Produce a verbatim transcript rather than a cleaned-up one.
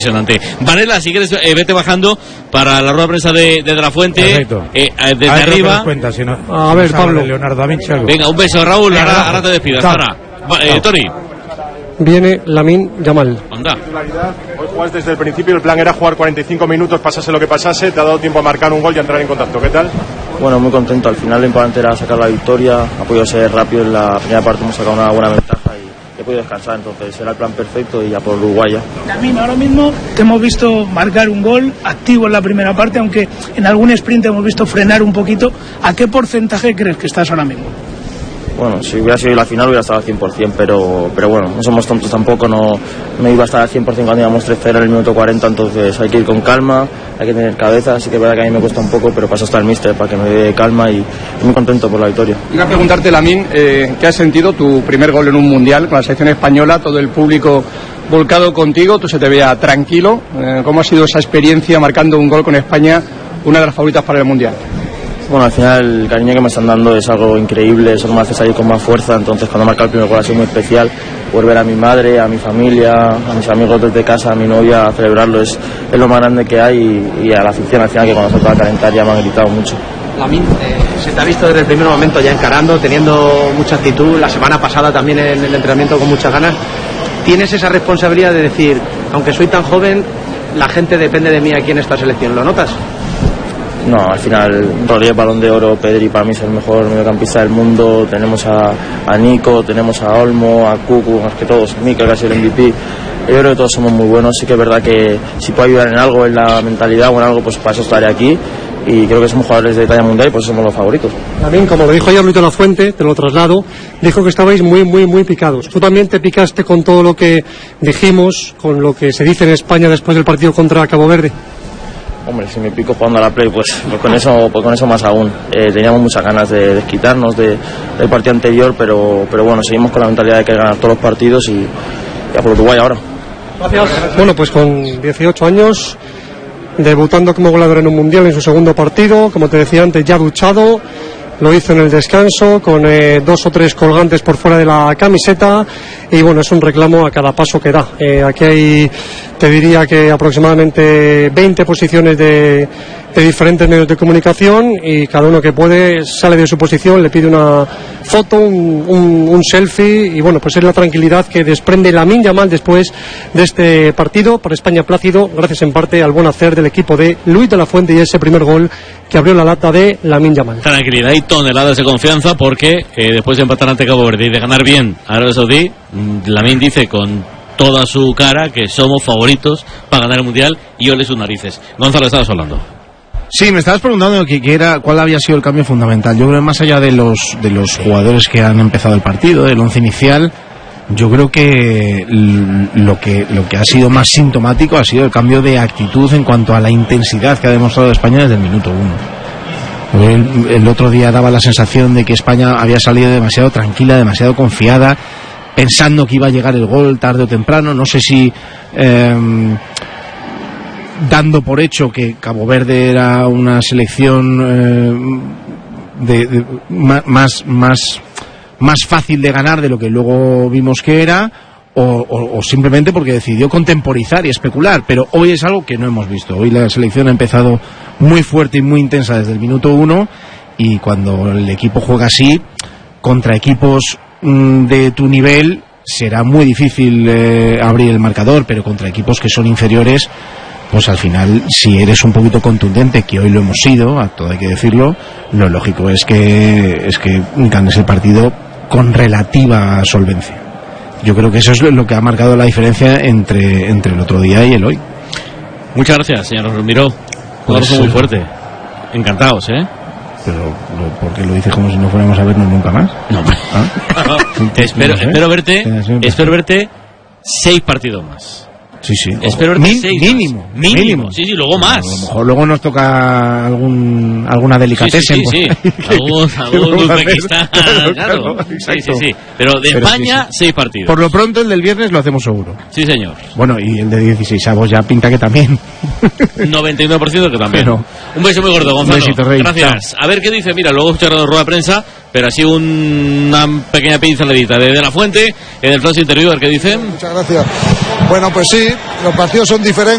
Impresionante. Varela, si quieres, eh, vete bajando para la rueda de prensa de, de, de la Fuente. Perfecto. Eh, eh, desde a ver, arriba. Cuenta, si no, a ver, Pablo. Leonardo da Vinci, algo. Venga, un beso, Raúl. Ahora, Venga, ahora te despidas. chao. Ahora. Va, eh, Tori. Viene Lamine Yamal. Anda. Hoy jugaste desde el principio, el plan era jugar cuarenta y cinco minutos, pasase lo que pasase, te ha dado tiempo a marcar un gol y a entrar en contacto. ¿Qué tal? Bueno, muy contento. Al final lo importante era sacar la victoria. Ha podido ser rápido en la primera parte, hemos sacado una buena ventaja y he podido descansar. Entonces era el plan perfecto y ya por Uruguay ya. También ahora mismo te hemos visto marcar un gol activo en la primera parte, aunque en algún sprint hemos visto frenar un poquito. ¿A qué porcentaje crees que estás ahora mismo? Bueno, si hubiera sido la final hubiera estado al cien por cien, pero, pero bueno, no somos tontos tampoco, no, no iba a estar al cien por cien cuando íbamos tres cero en el minuto cuarenta, entonces hay que ir con calma, hay que tener cabeza, así que es verdad que a mí me cuesta un poco, pero pasa hasta el míster para que me dé calma y, y muy contento por la victoria. Iba a preguntarte, Lamine, eh, ¿qué has sentido tu primer gol en un mundial con la selección española, todo el público volcado contigo, tú se te veía tranquilo? Eh, ¿Cómo ha sido esa experiencia marcando un gol con España, una de las favoritas para el mundial? Bueno, al final el cariño que me están dando es algo increíble, eso me hace salir con más fuerza, entonces cuando marca el primer gol ha sido muy especial, por ver a mi madre, a mi familia, a mis amigos desde casa, a mi novia, a celebrarlo, es, es lo más grande que hay y, y a la afición al final que cuando se va a calentar ya me han gritado mucho. Lamine, eh, se te ha visto desde el primer momento ya encarando, teniendo mucha actitud, la semana pasada también en el entrenamiento con muchas ganas. ¿Tienes esa responsabilidad de decir, aunque soy tan joven, la gente depende de mí aquí en esta selección? ¿Lo notas? No, al final Rodríguez, Balón de Oro, Pedri para mí es el mejor mediocampista del mundo, tenemos a, a Nico, tenemos a Olmo, a Cucu, más que todos, Mikel que ha sido el M V P, yo creo que todos somos muy buenos, sí que es verdad que si puedo ayudar en algo, en la mentalidad o en algo, pues para eso estaré aquí y creo que somos jugadores de talla mundial y por eso somos los favoritos. También, como lo dijo ayer Luis de la Fuente, te lo traslado, dijo que estabais muy, muy, muy picados. Tú también te picaste con todo lo que dijimos, con lo que se dice en España después del partido contra Cabo Verde. Hombre, si me pico jugando a la Play, pues, pues con eso pues con eso más aún. Eh, teníamos muchas ganas de desquitarnos de, del partido anterior, pero, pero bueno, seguimos con la mentalidad de que ganar todos los partidos y, y a por Uruguay ahora. Gracias. Bueno, pues con dieciocho años, debutando como goleador en un mundial en su segundo partido, como te decía antes, ya duchado, lo hizo en el descanso, con eh, dos o tres colgantes por fuera de la camiseta, y bueno, es un reclamo a cada paso que da. Eh, aquí hay, te diría que aproximadamente veinte posiciones de, de diferentes medios de comunicación, y cada uno que puede sale de su posición, le pide una foto, un, un, un selfie, y bueno, pues es la tranquilidad que desprende Lamine Yamal después de este partido para España plácido, gracias en parte al buen hacer del equipo de Luis de la Fuente y ese primer gol que abrió la lata de Lamine Yamal. Tranquilidad y toneladas de confianza porque eh, después de empatar ante Cabo Verde y de ganar bien a Arabia Saudí, Lamine dice con toda su cara que somos favoritos para ganar el mundial y ole sus narices. Gonzalo, estabas hablando. Sí, me estabas preguntando que, que era, cuál había sido el cambio fundamental. Yo creo que más allá de los, de los jugadores que han empezado el partido, del once inicial, yo creo que lo que lo que ha sido más sintomático ha sido el cambio de actitud en cuanto a la intensidad que ha demostrado España desde el minuto uno. El, el otro día daba la sensación de que España había salido demasiado tranquila, demasiado confiada, pensando que iba a llegar el gol tarde o temprano. No sé si eh, dando por hecho que Cabo Verde era una selección eh, de, de, más más más fácil de ganar de lo que luego vimos que era, o, o, o simplemente porque decidió contemporizar y especular, pero hoy es algo que no hemos visto. Hoy la selección ha empezado muy fuerte y muy intensa desde el minuto uno, y cuando el equipo juega así contra equipos mmm, de tu nivel será muy difícil eh, abrir el marcador, pero contra equipos que son inferiores, pues al final, si eres un poquito contundente, que hoy lo hemos sido, a todo hay que decirlo, lo lógico es que es que ganes el partido con relativa solvencia. Yo creo que eso es lo que ha marcado la diferencia entre, entre el otro día y el hoy. Muchas gracias, señor Miró. Un Pues, abrazo muy fuerte. Encantados, ¿eh? Pero, ¿por qué lo dices como si no fuéramos a vernos nunca más? No, ¿Ah? espero, No sé. espero verte, Sí, espero verte seis partidos más. Sí, sí. Espero verte Min- seis mínimo, más. mínimo. mínimo. Sí, sí, luego más. A lo mejor luego nos toca algún alguna delicatessen. Sí, sí, sí, sí. Algún, algún Uzbekistán, claro. Claro, Sí, sí, exacto. sí. Pero de Pero España, sí, sí. seis partidos. Por lo pronto el del viernes lo hacemos seguro. Sí, señor. Bueno, y el de dieciséis avos ya pinta que también. noventa y nueve por ciento que también. Pero- Un beso muy gordo, Gonzalo. Un besito, Rey. Gracias. A ver qué dice. Mira, luego escucharemos rueda de prensa, pero así un, una pequeña pinceladita de, de la Fuente en el flash interior. ¿Qué dicen? Muchas gracias. Bueno, pues sí, los partidos son diferentes.